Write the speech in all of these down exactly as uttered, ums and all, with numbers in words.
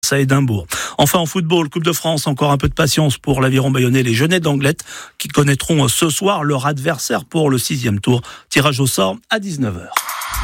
à Édimbourg. Enfin en football, Coupe de France, encore un peu de patience pour l'Aviron Bayonnais, les Jeunets d'Anglet qui connaîtront ce soir leur adversaire pour le sixième tour. Tirage au sort à dix-neuf heures.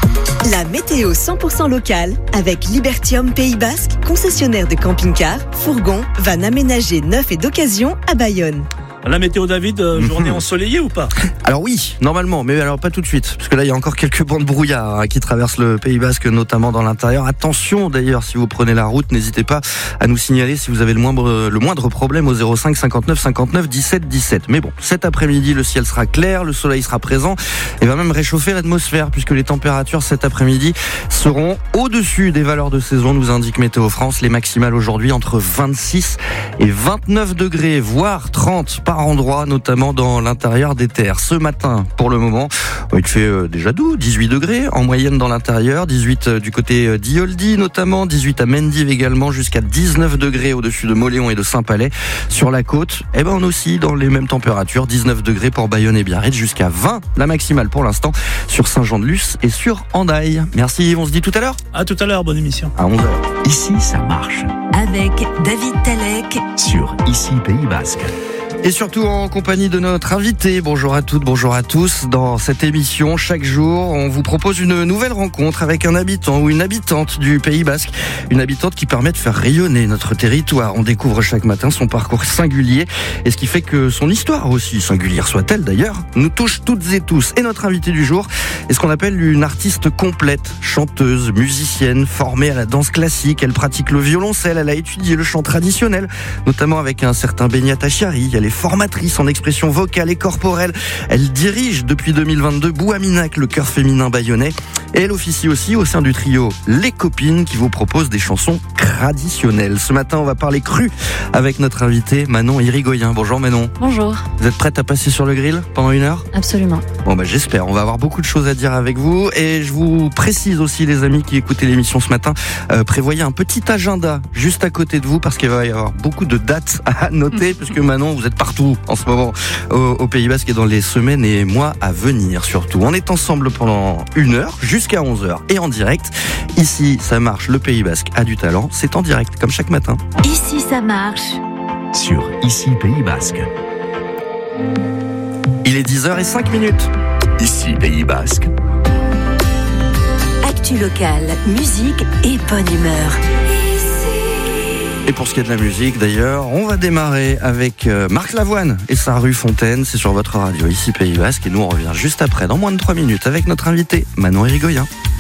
La météo cent pour cent locale avec Libertium Pays Basque, concessionnaire de camping-cars, fourgons, vannes aménagées neufs et d'occasion à Bayonne. La météo, David, euh, journée ensoleillée ou pas ? Alors oui, normalement, mais alors pas tout de suite, parce que là il y a encore quelques bancs de brouillard hein, qui traversent le Pays Basque, notamment dans l'intérieur. Attention d'ailleurs, si vous prenez la route, n'hésitez pas à nous signaler si vous avez le moindre, le moindre problème au zéro cinq cinquante-neuf cinquante-neuf dix-sept dix-sept. Mais bon, cet après-midi, le ciel sera clair, le soleil sera présent et va même réchauffer l'atmosphère, puisque les températures cet après-midi seront au-dessus des valeurs de saison, nous indique Météo France. Les maximales aujourd'hui entre vingt-six et vingt-neuf degrés, voire trente par endroit, notamment dans l'intérieur des terres. Ce matin, pour le moment, il fait déjà doux, dix-huit degrés en moyenne dans l'intérieur, dix-huit du côté d'Ioldi notamment, dix-huit à Mendive également, jusqu'à dix-neuf degrés au-dessus de Mauléon et de Saint-Palais. Sur la côte, eh ben on est aussi dans les mêmes températures, dix-neuf degrés pour Bayonne et Biarritz, jusqu'à vingt, la maximale pour l'instant, sur Saint-Jean-de-Luz et sur Hendaye. Merci, on se dit tout à l'heure. À tout à l'heure, bonne émission. À onze heures. Ici, ça marche. Avec David Talek Sur Ici Pays Basque. Et surtout en compagnie de notre invité. Bonjour à toutes, bonjour à tous. Dans cette émission, chaque jour, on vous propose une nouvelle rencontre avec un habitant ou une habitante du Pays Basque. Une habitante qui permet de faire rayonner notre territoire. On découvre chaque matin son parcours singulier et ce qui fait que son histoire, aussi singulière soit-elle d'ailleurs, nous touche toutes et tous. Et notre invité du jour est ce qu'on appelle une artiste complète, chanteuse, musicienne, formée à la danse classique. Elle pratique le violoncelle, elle a étudié le chant traditionnel, notamment avec un certain Benyat Achiari. Elle est formatrice en expression vocale et corporelle. Elle dirige depuis deux mille vingt-deux Bouaminac, le chœur féminin bayonnais. Et elle officie aussi au sein du trio Les Copines qui vous propose des chansons traditionnelles. Ce matin, on va parler cru avec notre invitée Manon Irigoyen. Bonjour Manon. Bonjour. Vous êtes prête à passer sur le grill pendant une heure ? Absolument. Bon bah j'espère, on va avoir beaucoup de choses à dire avec vous. Et je vous précise aussi, les amis qui écoutez l'émission ce matin, euh, prévoyez un petit agenda juste à côté de vous parce qu'il va y avoir beaucoup de dates à noter puisque Manon, vous êtes partout en ce moment au, au Pays Basque et dans les semaines et mois à venir surtout. On est ensemble pendant une heure jusqu'à onze heures et en direct. Ici, ça marche, le Pays Basque a du talent, c'est en direct comme chaque matin. Ici ça marche. Sur Ici Pays Basque. Il est dix heures cinq minutes. Ici Pays Basque. Actu locale, musique et bonne humeur. Et pour ce qui est de la musique d'ailleurs, on va démarrer avec Marc Lavoine et sa rue Fontaine. C'est sur votre radio Ici Pays Basque et nous on revient juste après dans moins de trois minutes avec notre invité Manon Irigoyen.